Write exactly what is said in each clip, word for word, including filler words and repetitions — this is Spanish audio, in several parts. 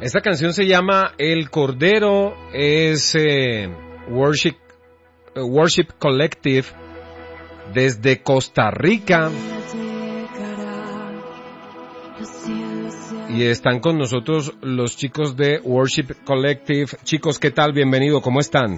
Esta canción se llama El Cordero, es eh, Worship, uh, Worship Collective desde Costa Rica. Y están con nosotros los chicos de Worship Collective. Chicos, ¿qué tal? Bienvenido, ¿cómo están?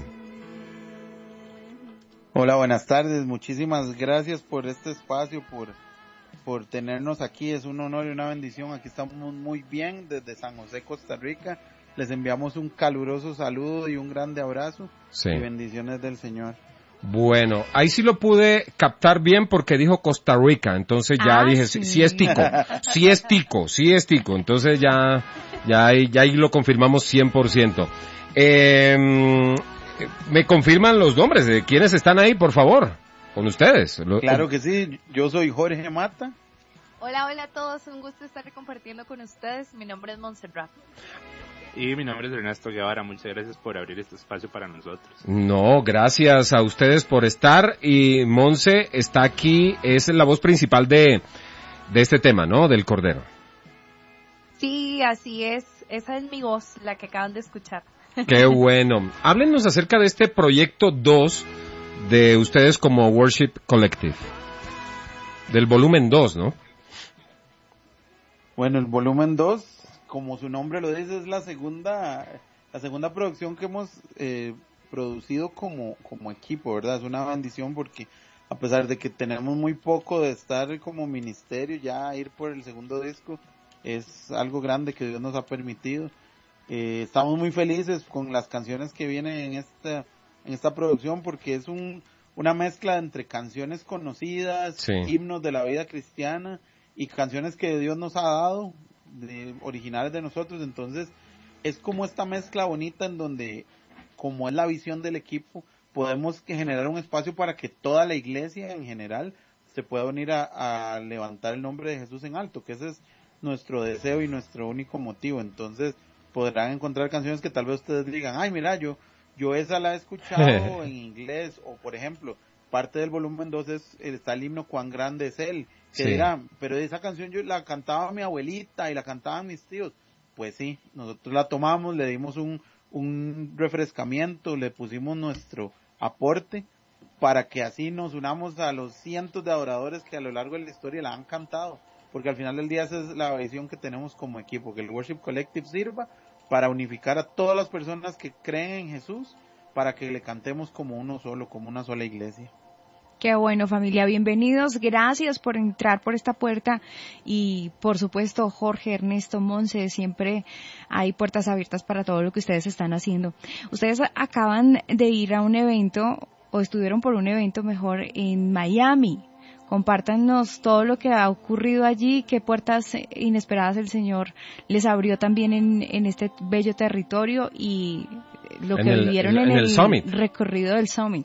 Hola, buenas tardes. Muchísimas gracias por este espacio, por, por tenernos aquí. Es un honor y una bendición. Aquí estamos muy bien desde San José, Costa Rica. Les enviamos un caluroso saludo y un grande abrazo. Sí. Y bendiciones del Señor. Bueno, ahí sí lo pude captar bien porque dijo Costa Rica, entonces ya ah, dije, sí. sí es tico, sí es tico, sí es tico, entonces ya, ya ahí, ya ahí lo confirmamos cien por ciento. Eh, ¿Me confirman los nombres de quiénes están ahí, por favor? Con ustedes. Claro que sí, yo soy Jorge Mata. Hola, hola a todos, un gusto estar compartiendo con ustedes, mi nombre es Montserrat. Y mi nombre es Ernesto Guevara, muchas gracias por abrir este espacio para nosotros. No, gracias a ustedes por estar, y Monse está aquí, es la voz principal de, de este tema, ¿no? Del Cordero. Sí, así es, esa es mi voz, la que acaban de escuchar. Qué bueno. Háblenos acerca de este proyecto dos de ustedes como Worship Collective, del volumen dos, ¿no? Bueno, el volumen dos, como su nombre lo dice, es la segunda la segunda producción que hemos eh, producido como, como equipo, ¿verdad? Es una bendición porque a pesar de que tenemos muy poco de estar como ministerio, ya ir por el segundo disco es algo grande que Dios nos ha permitido. Eh, estamos muy felices con las canciones que vienen en esta en esta producción porque es un una mezcla entre canciones conocidas, sí. himnos de la vida cristiana y canciones que Dios nos ha dado, de, originales de nosotros. Entonces es como esta mezcla bonita en donde, como es la visión del equipo, podemos generar un espacio para que toda la iglesia en general se pueda unir a, a levantar el nombre de Jesús en alto, que ese es nuestro deseo y nuestro único motivo. Entonces podrán encontrar canciones que tal vez ustedes digan, ay mira, yo, yo esa la he escuchado en inglés, o por ejemplo, parte del volumen dos es, está el himno Cuán grande es Él, que sí. dirán, pero esa canción yo la cantaba mi abuelita y la cantaban mis tíos. Pues sí, nosotros la tomamos, le dimos un, un refrescamiento, le pusimos nuestro aporte para que así nos unamos a los cientos de adoradores que a lo largo de la historia la han cantado, porque al final del día esa es la visión que tenemos como equipo, que el Worship Collective sirva para unificar a todas las personas que creen en Jesús, para que le cantemos como uno solo, como una sola iglesia. Qué bueno, familia, bienvenidos, gracias por entrar por esta puerta y por supuesto Jorge, Ernesto, Monse, siempre hay puertas abiertas para todo lo que ustedes están haciendo. Ustedes acaban de ir a un evento, o estuvieron por un evento mejor, en Miami. Compártanos todo lo que ha ocurrido allí, qué puertas inesperadas el Señor les abrió también en, en este bello territorio y lo en que el, vivieron en, en, en el, el recorrido del Summit.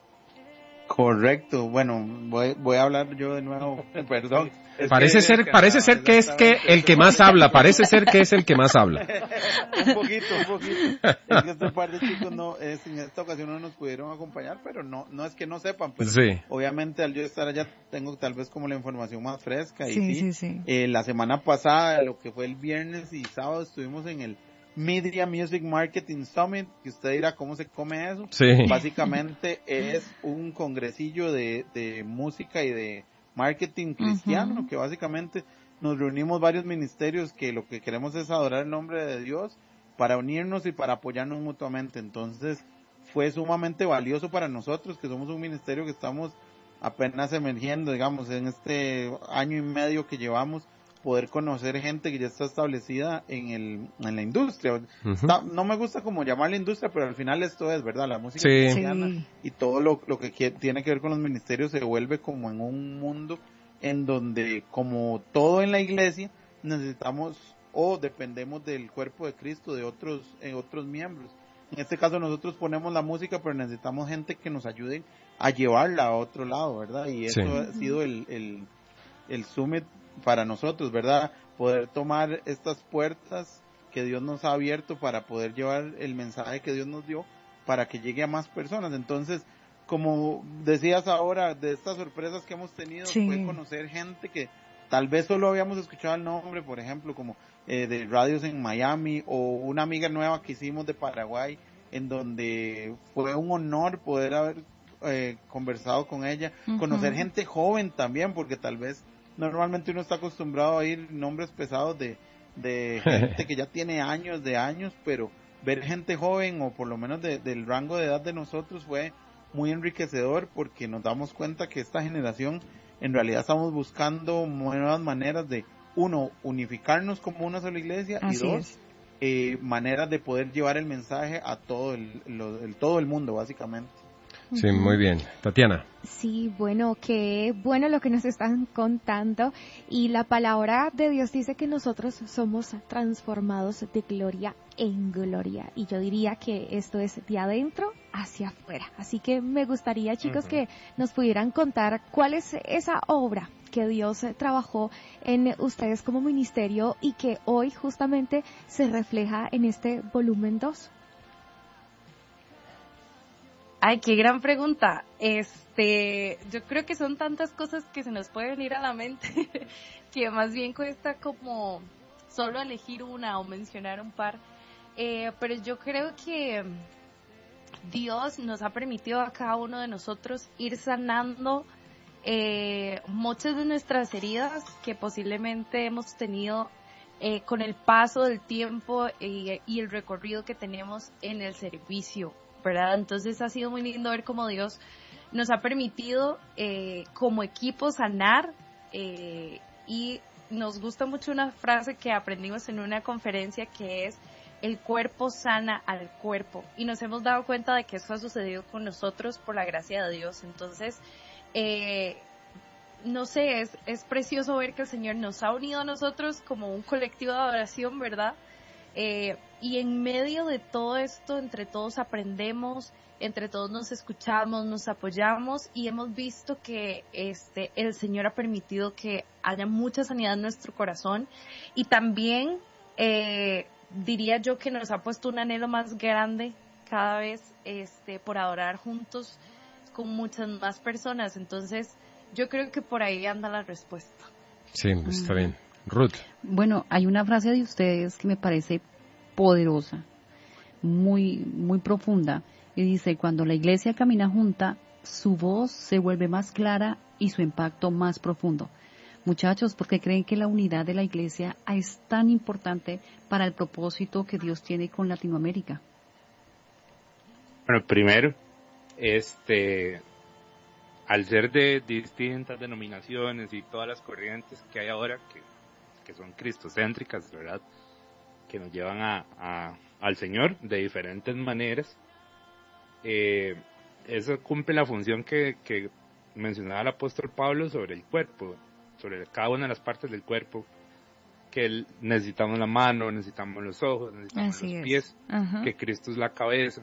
Correcto, bueno, voy, voy a hablar yo de nuevo, perdón. Parece ser, parece ser que es que el que más habla, parece ser que es el que más habla. un poquito, un poquito. Es que este par de chicos no, es, en esta ocasión no nos pudieron acompañar, pero no, no es que no sepan, pues sí. Obviamente al yo estar allá tengo tal vez como la información más fresca y sí, sí, sí, sí. Eh, la semana pasada, lo que fue el viernes y sábado, estuvimos en el Media Music Marketing Summit, que usted dirá cómo se come eso. Sí. Básicamente es un congresillo de, de música y de marketing cristiano, uh-huh. que básicamente nos reunimos varios ministerios que lo que queremos es adorar el nombre de Dios para unirnos y para apoyarnos mutuamente. Entonces fue sumamente valioso para nosotros, que somos un ministerio que estamos apenas emergiendo, digamos, en este año y medio que llevamos, poder conocer gente que ya está establecida en el en la industria. Uh-huh. Está, no me gusta como llamarla industria, pero al final esto es, ¿verdad? La música sí. cristiana sí. y todo lo, lo que quiere, tiene que ver con los ministerios se vuelve como en un mundo en donde, como todo en la iglesia, necesitamos o dependemos del cuerpo de Cristo, de otros eh, otros miembros. En este caso nosotros ponemos la música, pero necesitamos gente que nos ayude a llevarla a otro lado, ¿verdad? Y eso sí. ha sido el, el, el summit para nosotros, ¿verdad? Poder tomar estas puertas que Dios nos ha abierto para poder llevar el mensaje que Dios nos dio para que llegue a más personas. Entonces, como decías ahora, de estas sorpresas que hemos tenido, sí. fue conocer gente que tal vez solo habíamos escuchado el nombre, por ejemplo, como eh, de radios en Miami, o una amiga nueva que hicimos de Paraguay, en donde fue un honor poder haber eh, conversado con ella, uh-huh. conocer gente joven también, porque tal vez normalmente uno está acostumbrado a oír nombres pesados de, de gente que ya tiene años de años, pero ver gente joven, o por lo menos de, del rango de edad de nosotros, fue muy enriquecedor, porque nos damos cuenta que esta generación en realidad estamos buscando nuevas maneras de, uno, unificarnos como una sola iglesia, Así y dos, eh, maneras de poder llevar el mensaje a todo el, lo, el todo el mundo, básicamente. Sí, muy bien. Tatiana. Sí, bueno, qué bueno lo que nos están contando, y la palabra de Dios dice que nosotros somos transformados de gloria en gloria, y yo diría que esto es de adentro hacia afuera. Así que me gustaría, chicos, uh-huh. que nos pudieran contar cuál es esa obra que Dios trabajó en ustedes como ministerio y que hoy justamente se refleja en este volumen dos. Ay, qué gran pregunta. Este, yo creo que son tantas cosas que se nos pueden venir a la mente que más bien cuesta como solo elegir una o mencionar un par. Eh, pero yo creo que Dios nos ha permitido a cada uno de nosotros ir sanando eh, muchas de nuestras heridas que posiblemente hemos tenido eh, con el paso del tiempo y, y el recorrido que tenemos en el servicio, ¿verdad? Entonces ha sido muy lindo ver cómo Dios nos ha permitido eh, como equipo sanar eh, y nos gusta mucho una frase que aprendimos en una conferencia que es: el cuerpo sana al cuerpo, y nos hemos dado cuenta de que eso ha sucedido con nosotros por la gracia de Dios. Entonces eh, no sé, es, es precioso ver que el Señor nos ha unido a nosotros como un colectivo de adoración, ¿verdad? Eh, y en medio de todo esto, entre todos aprendemos, entre todos nos escuchamos, nos apoyamos, y hemos visto que este el Señor ha permitido que haya mucha sanidad en nuestro corazón, y también eh, diría yo que nos ha puesto un anhelo más grande cada vez este por adorar juntos con muchas más personas. Entonces yo creo que por ahí anda la respuesta. Sí, está bien. Ruth. Bueno, hay una frase de ustedes que me parece poderosa, muy, muy profunda, y dice: cuando la iglesia camina junta, su voz se vuelve más clara y su impacto más profundo. Muchachos, ¿por qué creen que la unidad de la iglesia es tan importante para el propósito que Dios tiene con Latinoamérica? Bueno, primero, este, al ser de distintas denominaciones y todas las corrientes que hay ahora, que, que son cristocéntricas, ¿verdad?, que nos llevan a, a, al Señor de diferentes maneras, eh, eso cumple la función que, que mencionaba el apóstol Pablo sobre el cuerpo, sobre cada una de las partes del cuerpo, que necesitamos la mano, necesitamos los ojos, necesitamos Así los pies, uh-huh. que Cristo es la cabeza.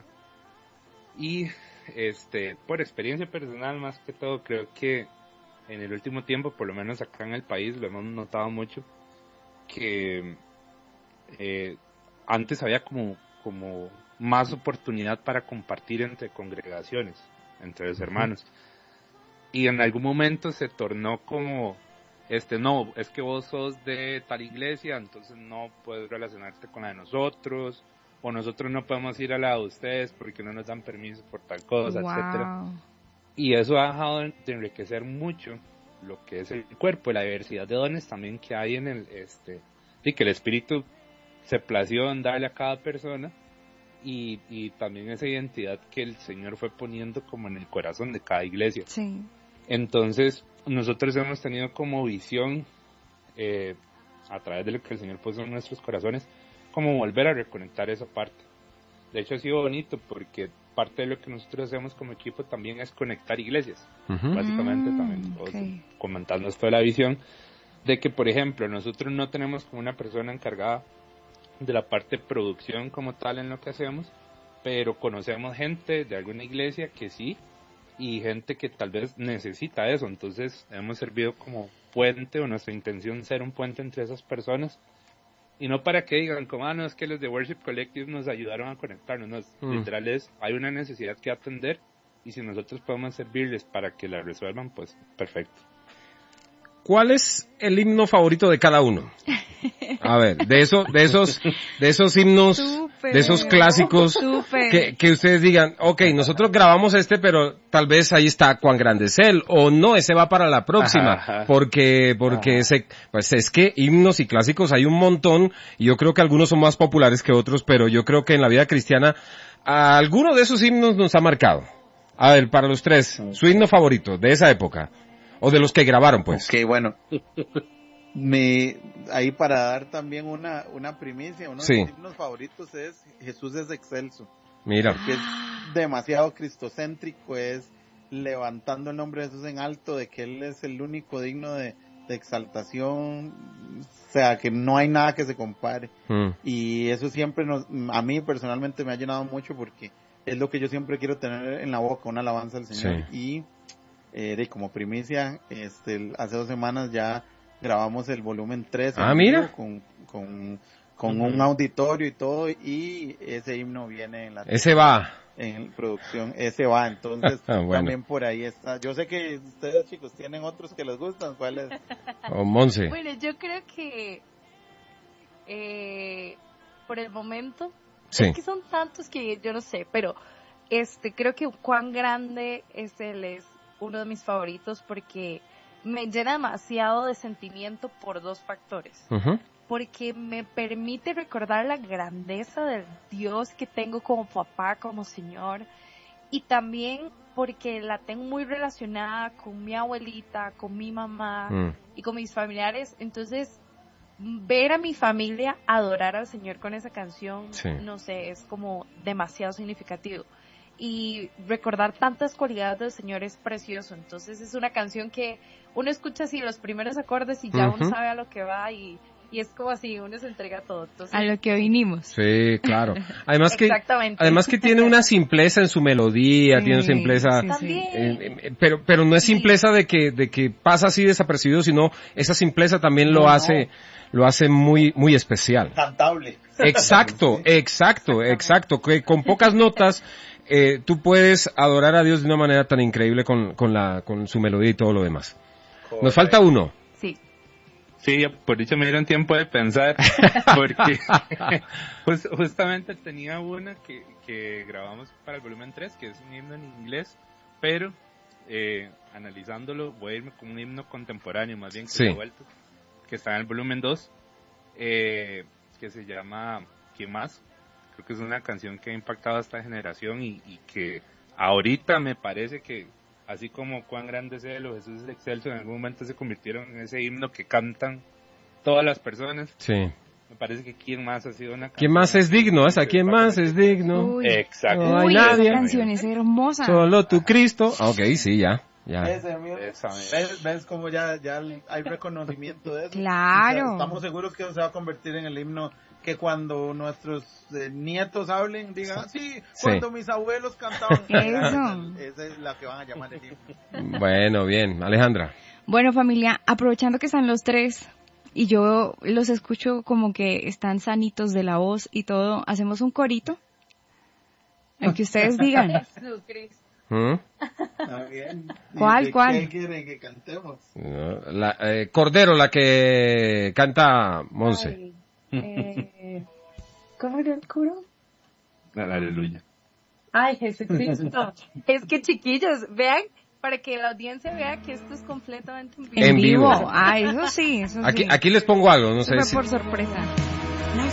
Y este por experiencia personal, más que todo, creo que en el último tiempo, por lo menos acá en el país, lo hemos notado mucho, que eh, antes había como, como más oportunidad para compartir entre congregaciones, entre los hermanos. Y en algún momento se tornó como, este no, es que vos sos de tal iglesia, entonces no puedes relacionarte con la de nosotros, o nosotros no podemos ir a la de ustedes porque no nos dan permiso por tal cosa, wow. etcétera. Y eso ha dejado de enriquecer mucho lo que es el cuerpo, la diversidad de dones también que hay en el, este, y que el Espíritu se plació en darle a cada persona, y, y también esa identidad que el Señor fue poniendo como en el corazón de cada iglesia. Sí. Entonces, nosotros hemos tenido como visión, eh, a través de lo que el Señor puso en nuestros corazones, como volver a reconectar esa parte. De hecho, ha sido bonito porque parte de lo que nosotros hacemos como equipo también es conectar iglesias, uh-huh. básicamente también, okay. comentando esto de la visión, de que, por ejemplo, nosotros no tenemos como una persona encargada de la parte de producción como tal en lo que hacemos, pero conocemos gente de alguna iglesia que sí, y gente que tal vez necesita eso. Entonces hemos servido como puente, o nuestra intención es ser un puente entre esas personas, y no para que digan como, ah, no, es que los de Worship Collective nos ayudaron a conectarnos, no, mm. literal es, hay una necesidad que atender, y si nosotros podemos servirles para que la resuelvan, pues perfecto. ¿cuál es el himno favorito de cada uno? A ver, de esos, de esos, de esos himnos, Super. de esos clásicos que, que ustedes digan, okay, nosotros grabamos este, pero tal vez ahí está Cuán grande es él, o no, ese va para la próxima, ajá, ajá. porque, porque ese, pues es que himnos y clásicos hay un montón, y yo creo que algunos son más populares que otros, pero yo creo que en la vida cristiana, alguno de esos himnos nos ha marcado. A ver, para los tres, su himno favorito de esa época, o de los que grabaron, pues. Ok, bueno. Me, ahí para dar también una, una primicia, uno sí. de mis himnos favoritos es Jesús es excelso. Mira. Porque es demasiado cristocéntrico, es levantando el nombre de Jesús en alto, de que Él es el único digno de, de exaltación, o sea, que no hay nada que se compare. Mm. Y eso siempre nos, a mí personalmente me ha llenado mucho porque es lo que yo siempre quiero tener en la boca, una alabanza al Señor. Sí. Y eh, de, como primicia, este, hace dos semanas ya grabamos el volumen tres ah, mira. con, con, con uh-huh. un auditorio y todo, y ese himno viene en la ese va en producción, ese va, entonces ah, bueno. también por ahí está. Yo sé que ustedes, chicos, tienen otros que les gustan. ¿Cuál es? Oh, Monse. Bueno, yo creo que eh, por el momento sí. es que son tantos que yo no sé, pero este creo que Cuán grande es él es uno de mis favoritos porque me llena demasiado de sentimiento por dos factores. Uh-huh. Porque me permite recordar la grandeza del Dios que tengo como papá, como Señor. Y también porque la tengo muy relacionada con mi abuelita, con mi mamá uh-huh. y con mis familiares. Entonces, ver a mi familia adorar al Señor con esa canción, sí. no sé, es como demasiado significativo. Y recordar tantas cualidades del Señor es precioso. Entonces es una canción que uno escucha así los primeros acordes y ya uh-huh. uno sabe a lo que va y, y es como así, uno se entrega todo. Entonces, a lo que vinimos. Sí, claro. Además que además que tiene una simpleza en su melodía, sí, tiene una simpleza, sí, sí. Eh, eh, pero pero no es simpleza de que de que pasa así desapercibido, sino esa simpleza también lo no. hace lo hace muy muy especial. Cantable. Exacto, exacto, exacto, que con pocas notas Eh, tú puedes adorar a Dios de una manera tan increíble con, con la, con su melodía y todo lo demás. Correcto. Nos falta uno. Sí. Sí, por dicho me dieron tiempo de pensar, porque just, justamente tenía una que, que grabamos para el volumen tres, que es un himno en inglés, pero eh, analizándolo voy a irme con un himno contemporáneo, más bien que sí. de vuelta, que está en el volumen dos, eh, que se llama ¿Quién más? Creo que es una canción que ha impactado a esta generación y, y que ahorita me parece que, así como Cuán grande es él o Jesús es excelso, en algún momento se convirtieron en ese himno que cantan todas las personas. Sí. Me parece que ¿Quién más ha sido una canción? ¿Quién más es digno? ¿Hasta quién más es digno? Uy. Exacto. No hay Uy, nadie. esa canción es hermosa. Solo tu Cristo. Ok, sí, ya. Ya. Ese, amigo, ¿Ves, ves cómo ya, ya hay reconocimiento de eso? Claro. O sea, estamos seguros que se va a convertir en el himno que cuando nuestros eh, nietos hablen digan, sí, cuando sí. mis abuelos cantaban. Eso. Esa es la que van a llamar el himno. Bueno, bien. Alejandra. Bueno, familia, aprovechando que están los tres y yo los escucho como que están sanitos de la voz y todo, ¿hacemos un corito? El que ustedes digan. ¿Mm? ¿Cuál, ¿Qué, cuál? ¿Qué quieren que cantemos? No, la, eh, Cordero, la que canta Monse. Ay, eh, ¿Cómo era el coro? Aleluya. Ay, Jesucristo. Es que chiquillos, vean, para que la audiencia vea que esto es completamente en vivo. En vivo. Ah, eso sí, eso aquí, sí. Aquí les pongo algo, no sé Fue si... por sorpresa.